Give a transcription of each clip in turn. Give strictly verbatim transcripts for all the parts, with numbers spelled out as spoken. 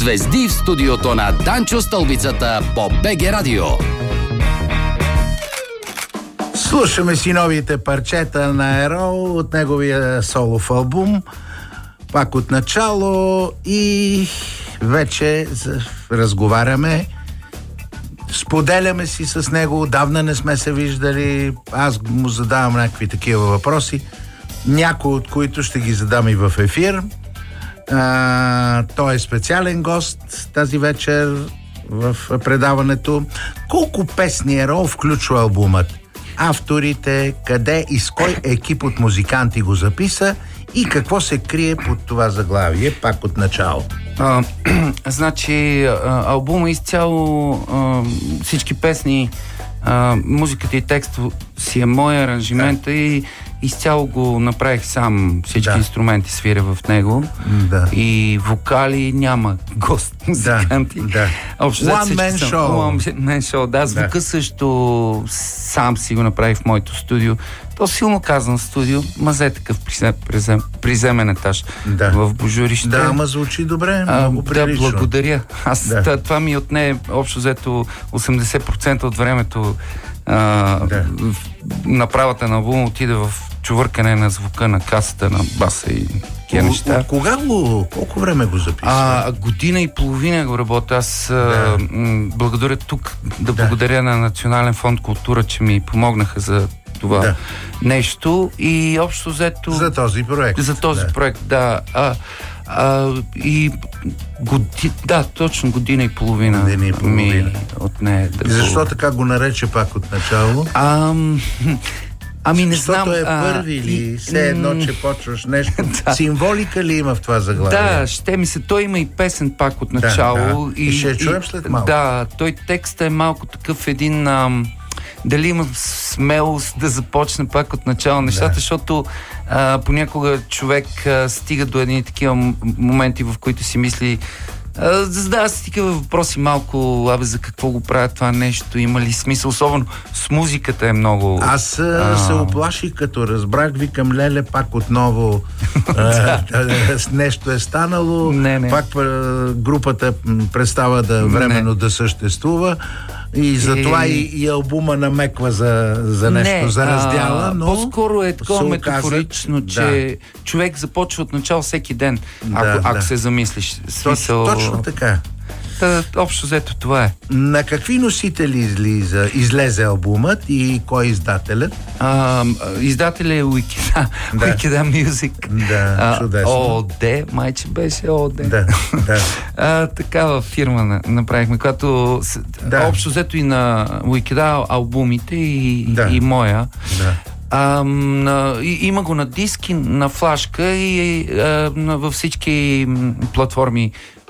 Звезди в студиото на Данчо Стълбицата по БГ Радио. Слушаме си новите парчета на Ерол от неговия солов албум. Пак от начало и вече разговаряме. Споделяме си с него. Отдавна не сме се виждали. Аз му задавам някакви такива въпроси. Някои от които ще ги задам и в ефир. А, той е специален гост тази вечер в предаването. Колко песни Ерол включва албумът? Авторите, къде и с кой екип от музиканти го записа и какво се крие под това заглавие, пак от начало? А, значи, албума изцяло, а, всички песни, а, музиката и текст си е мой аранжимент, да. И изцяло го направих сам. Всички да. Инструменти свиря в него. Да. И вокали няма гост музиканти. Да. Да. Общо, One man show. One man show. Да, звука да. Също сам си го направих в моето студио. То силно казвам студио, мазе такъв призем, приземен етаж да. В Божурище. Да, ама звучи добре, много прилично. Да, благодаря. Аз да. Това ми отне общо взето осемдесет процента от времето. А, да. Направата на албума отиде в чувъркане на звука на касата, на баса и тия неща. От кога го, колко време го записва? А, година и половина го работя. Аз да. м- благодаря тук, да, да благодаря на Национален фонд култура, че ми помогнаха за това да. Нещо и общо взето... За този проект. За този да. Проект, да. А, а, и годи... Да, точно година и половина. Година и половина. Ми отне. Да и защо го... така го нарече пак от начало? А, ами не Защото знам... е първи а, ли? Все едно, че почваш нещо. Да. Символика ли има в това заглавие? Да, ще ми се. Той има и песен пак от начало. Да, да. И, и ще я чуем след малко. Да, той текстът е малко такъв един... Ам, дали има смелост да започне пак от начало нещата, да. Защото а, понякога човек а, стига до едни такива моменти, в които си мисли, а, задава се такива въпроси малко, абе за какво го правят това нещо, има ли смисъл, особено с музиката е много... Аз а... се оплаших, като разбрах, викам, леле, пак отново а, нещо е станало, не, не. Пак а, групата престава да временно не. Да съществува. И затова и, и албума намеква за, за нещо, не, за раздяла, но... По-скоро е такова метафорично, оказа, че да. Човек започва от начало всеки ден, ако, да, ако да. Се замислиш. Смисъл... Точно, точно така. Та, общо взето това е. На какви носители излиза, излезе албумът и кой е издателят? А, издателят е Уикида. Да. Уикида Мюзик. Да, чудесно. ООД, майче беше ООД. Да, да. А, такава фирма направихме, която да. Общо взето и на Уикида албумите и, да. И моя. Да. А, на, и, има го на диски, на флашка и а, на, във всички платформи.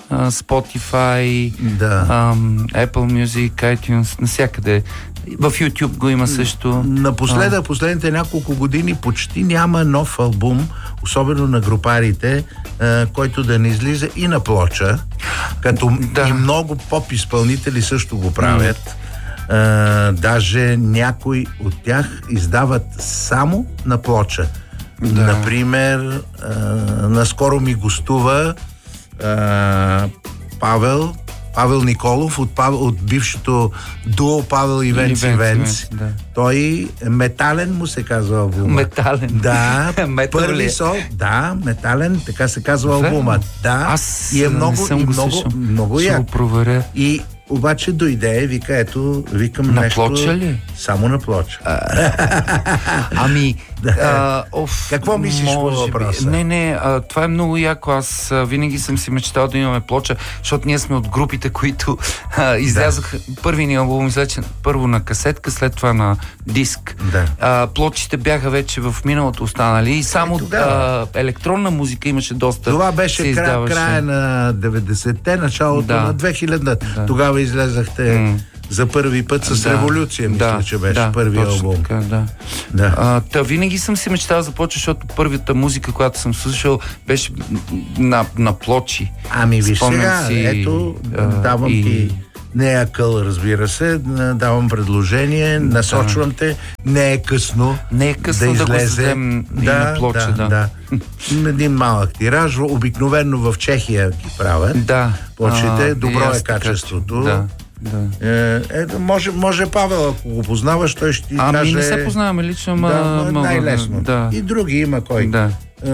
Spotify, да. um, Apple Music, iTunes, навсякъде. В YouTube го има също. Напоследък, а. Последните няколко години почти няма нов албум, особено на групарите, а, който да не излиза и на плоча, като да. И много поп-изпълнители също го правят. А, даже някои от тях издават само на плоча. Да. Например, а, наскоро ми гостува Uh, Павел, Павел Николов от, Павел, от бившото дуо Павел и Венци Венц. Да. Той метален му се казва албума. Метален? Да, първи сол, да, метален, така се казва албума. Да, аз и е много, и много, много як. Ще го проверя. И обаче дойде, вика, ето, викам на нещо... На плоча ли? Само на плоча. А, ами... а, оф, какво мислиш по въпроса? Не, не, а, това е много яко. Аз а, винаги съм си мечтал да имаме плоча, защото ние сме от групите, които а, излязоха... Да. Първи ни албум излезе първо на касетка, след това на диск. Да. А, плочите бяха вече в миналото останали и само е, а, електронна музика имаше доста... Това беше края, края на деветдесетте, началото да. На две хилядната. Да. Тогава излезахте mm. за първи път с да. Революция, мисля, да, че беше да, първи албум. Така, да. Да. А, та винаги съм си мечтал да започна, защото първата музика, която съм слушал, беше на, на плочи. Ами виж Спомням сега, си, ето, давам и... ти Не е къл, разбира се. Давам предложение, насочвам те. Не е късно. Не е късно да, да го излезе. задем и Да, на плоча, да, да. да. Един малък тираж. Обикновено в Чехия ги правят. Да. Плочите. А, Добро аз е така, качеството. Да. Да. Е, е, може, може Павел, ако го познаваш, той ще ти ами каже... Ами не се познаваме лично, ма... Да, ма най-лесно. Да. И други има кой. Да.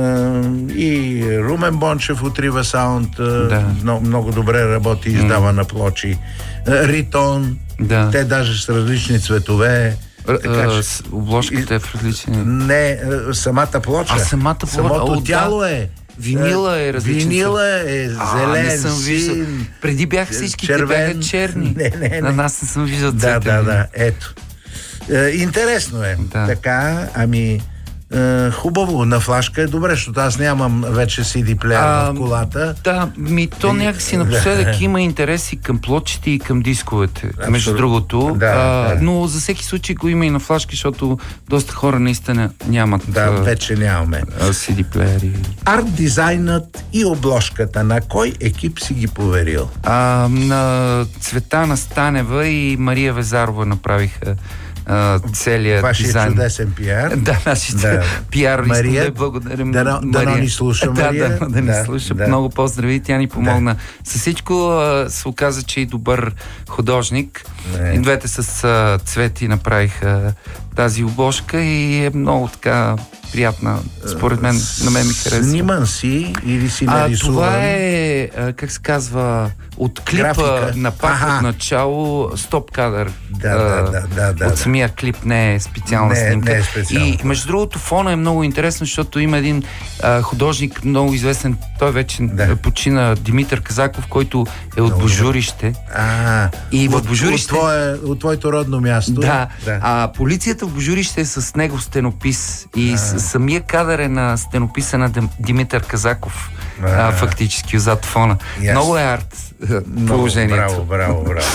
Е, и Румен Бончев от Рива Саунд да. много, много добре работи, издава mm. на плочи. Е, Ритон, да. те даже с различни цветове. Така, че, обложката е в различни... Не, самата плоча. А самата плоча? Самото О, тяло да. е. Винила е различен. Винила е зелен, а, син. Преди бях всички бяха черни. Не, не, не. На нас не съм виждал цвета. Да, да, да. Ето. Е, интересно е. Да. Така, ами... Uh, хубаво, на флашка е добре, защото аз нямам вече си ди плеер в колата. Да, ми то някакси напоследък има интерес и към плочите и към дисковете, Абсолютно. между другото. Да, а, да. Но за всеки случай го има и на флашки, защото доста хора наистина нямат да, а, вече нямаме си ди плеери. Арт дизайнът и обложката на кой екип си ги поверил? А, на Цветана Станева и Мария Везарова направиха Uh, целият Вашия дизайн. чудесен пиар. Да, нашите да. пиар. Мария, да благодарим. Да, да, да ни слуша, Мария. Да, да, да ни да, слуша. Да. Много поздрави. Тя ни помогна. Да. С всичко uh, се оказа, че и добър художник. Не. И двете с uh, Цвети направиха тази обложка и е много така приятна. Според мен, на мен ми харесва. Сниман си или си нарисуван? Това е, как се казва, от клипа Графика. На пак от начало, стоп кадър. Да, да, да, да, да, от самия клип не е специална не, снимка. Не е специална. И между другото, фона е много интересно, защото има един а, художник, много известен, той вече да. почина, Димитър Казаков, който е от Божурище. А, и от, в Божурище... От, твое, от твоето родно място. Да, да. А полицията в Божурище е с него стенопис. И а. самия кадър е на стенописа на Димитър Казаков. А, фактически, зад фона. Yes. Много е арт положението. Браво, браво, браво.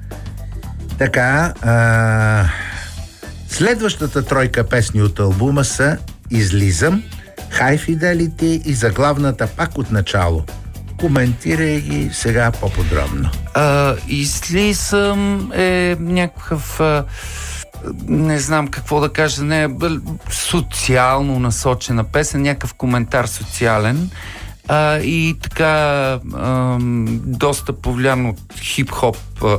Така, а, следващата тройка песни от албума са Излизам, High Fidelity и заглавната пак от начало. Коментирай ги сега по-подробно. А, Излизам е някакъв... А, не знам какво да кажа, не е социално насочена песен, някакъв коментар социален. А, и така а, доста повлиян от хип-хоп, а,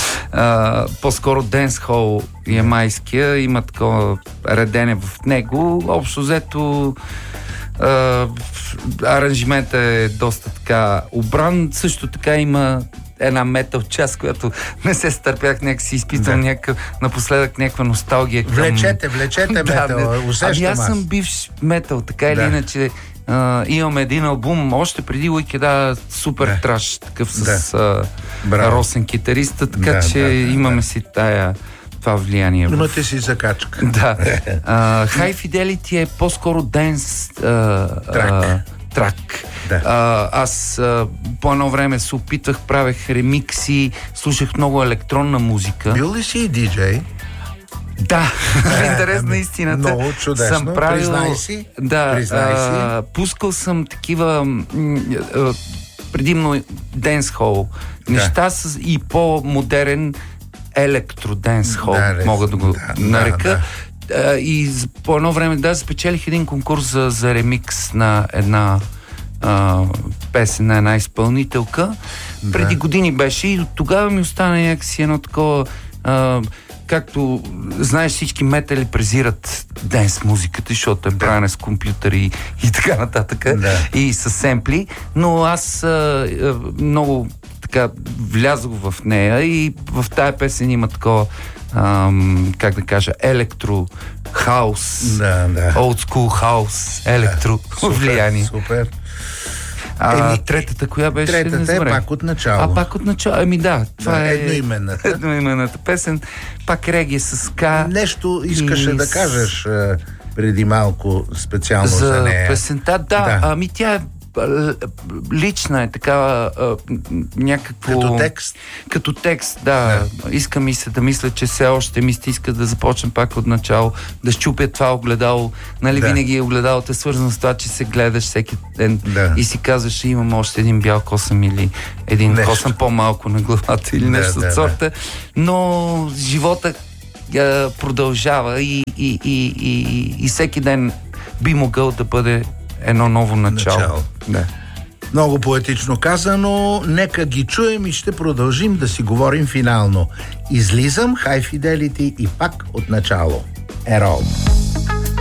а, по-скоро денсхол ямайския, има такова редене в него. Общо взето а, аранжимента е доста така обран, също така има една метал част, която не се стърпях, някакси изпитвам да. някакъв, напоследък някаква носталгия към... Влечете, влечете метал, да, усещам ами аз съм бивш метал, така да. или иначе uh, имам един албум, още преди Уикеда, супер да. траш, такъв с да. uh, Росен китариста, така да, че да, да, имаме да. си тая това влияние. Имате си закачка. Да. Uh, High Fidelity е по-скоро денс uh, трак. Uh, трак. Да. А, аз а, по едно време се опитвах, правех ремикси, слушах много електронна музика. Бил ли си и диджей? Да, интерес на истината. Много чудесно, съм правил, признай си. Да, признай а, си. Пускал съм такива а, предимно денсхол да. неща с, и по-модерен електроденсхол, да, мога да го да, нарека. Да, да. И по едно време да спечелих един конкурс за, за ремикс на една а, песен на една изпълнителка. Да. Преди години беше и от тогава ми остана някакси едно такова а, както знаеш, всички метали презират денс музиката, защото е правена с компютъри и така нататък да. и с семпли, но аз а, много така влязох в нея и в тая песен има такова ам, как да кажа, електро хаус, да, да. old school хаус, електро да, влияние. Супер. А, Еми, третата, коя беше? Третата е пак от начало. А, пак от начало. Ами да, това да, е едноименната. едноименната песен. Пак регия с ска. Нещо искаше и... да кажеш преди малко специално за, за нея. песента. Да, да, ами тя е лична е такава някакво... Като текст? Като текст, да. да. Иска ми се да мисля, че все още ми иска да започнем пак от начало, да щупя това огледало. Нали, да. Винаги огледалото е свързано с това, че се гледаш всеки ден да. И си казваш, имам още един бял косъм или един нещо. Косъм по-малко на главата или нещо да, от сорта. Да. Но живота а, продължава и, и, и, и, и всеки ден би могъл да бъде едно ново начало. начало. Да. Много поетично казано. Нека ги чуем и ще продължим да си говорим финално. Излизам, High Fidelity и пак от начало. Ерол.